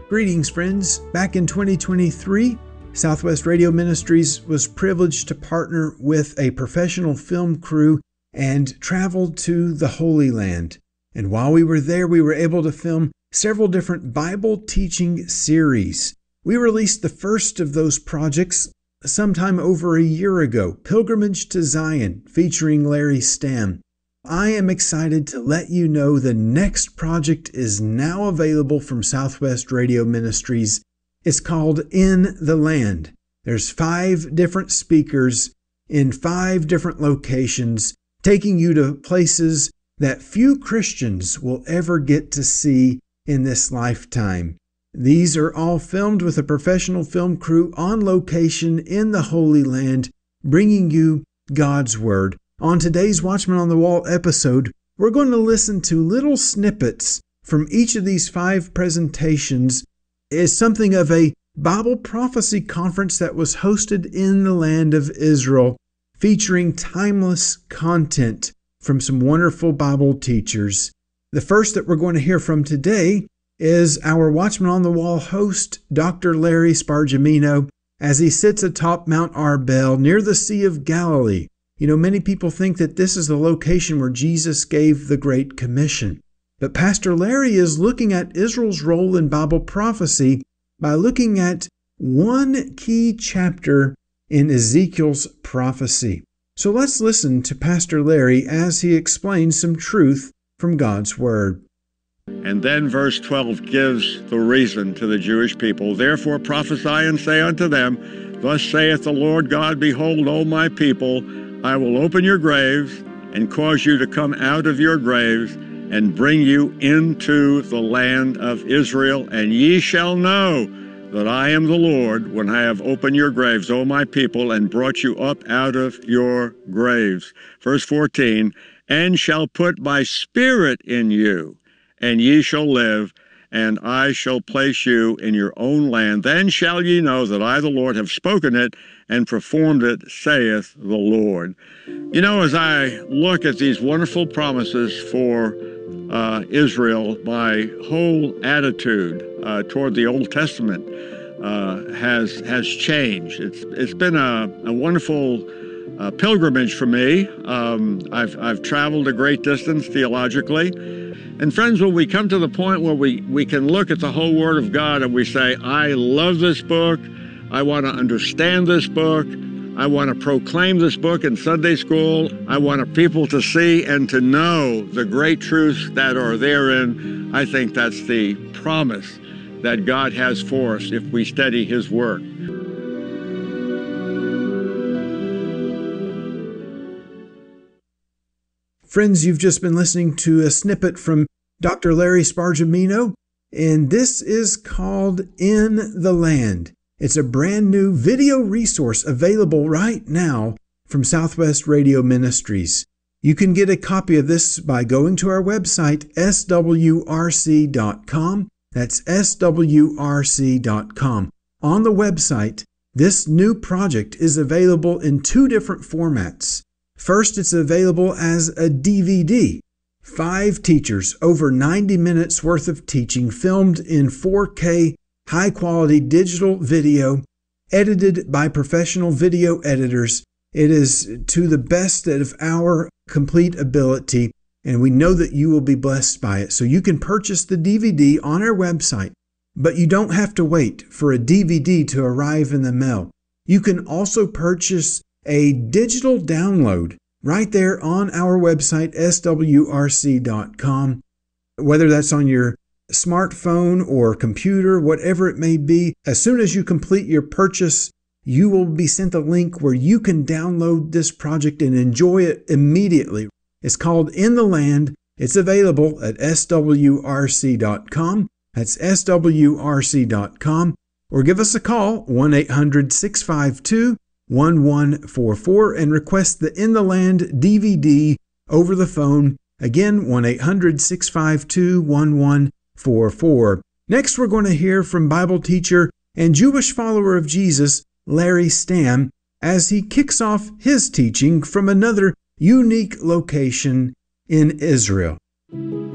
Greetings, friends. Back in 2023, Southwest Radio Ministries was privileged to partner with a professional film crew and travel to the Holy Land. And while we were there, we were able to film several different Bible teaching series. We released the first of those projects sometime over a year ago, Pilgrimage to Zion, featuring Larry Stamm. I am excited to let you know the next project is now available from Southwest Radio Ministries. It's called In the Land. There's 5 different speakers in 5 different locations, taking you to places that few Christians will ever get to see in this lifetime. These are all filmed with a professional film crew on location in the Holy Land, bringing you God's Word. On today's Watchman on the Wall episode, we're going to listen to little snippets from each of these 5 presentations. It's something of a Bible prophecy conference that was hosted in the land of Israel, featuring timeless content from some wonderful Bible teachers. The first that we're going to hear from today is our Watchman on the Wall host, Dr. Larry Spargimino, as he sits atop Mount Arbel near the Sea of Galilee. You know, many people think that this is the location where Jesus gave the Great Commission. But Pastor Larry is looking at Israel's role in Bible prophecy by looking at one key chapter in Ezekiel's prophecy. So let's listen to Pastor Larry as he explains some truth from God's Word. And then verse 12 gives the reason to the Jewish people. Therefore prophesy and say unto them, Thus saith the Lord God, Behold, O my people, I will open your graves and cause you to come out of your graves and bring you into the land of Israel, and ye shall know that I am the Lord when I have opened your graves, O my people, and brought you up out of your graves. Verse 14, and shall put my spirit in you, and ye shall live, and I shall place you in your own land. Then shall ye know that I, the Lord, have spoken it and performed it, saith the Lord. You know, as I look at these wonderful promises for Israel, my whole attitude toward the Old Testament has changed. It's been a wonderful pilgrimage for me. I've traveled a great distance theologically. And friends, when we come to the point where we can look at the whole Word of God and we say, I love this book, I want to understand this book, I want to proclaim this book in Sunday school, I want people to see and to know the great truths that are therein, I think that's the promise that God has for us if we study His Word. Friends, you've just been listening to a snippet from Dr. Larry Spargimino, and this is called In the Land. It's a brand new video resource available right now from Southwest Radio Ministries. You can get a copy of this by going to our website, swrc.com. That's swrc.com. On the website, this new project is available in 2 different formats. First, it's available as a DVD. 5 teachers, over 90 minutes worth of teaching, filmed in 4K, high-quality digital video, edited by professional video editors. It is to the best of our complete ability, and we know that you will be blessed by it. So you can purchase the DVD on our website, but you don't have to wait for a DVD to arrive in the mail. You can also purchase a digital download right there on our website, swrc.com, whether that's on your smartphone or computer, whatever it may be. As soon as you complete your purchase, you will be sent a link where you can download this project and enjoy it immediately. It's called In the Land. It's available at swrc.com. That's swrc.com. Or give us a call, 1-800-652-1144, and request the In the Land DVD over the phone. Again, 1-800-652-1144. Next, we're going to hear from Bible teacher and Jewish follower of Jesus, Larry Stamm, as he kicks off his teaching from another unique location in Israel.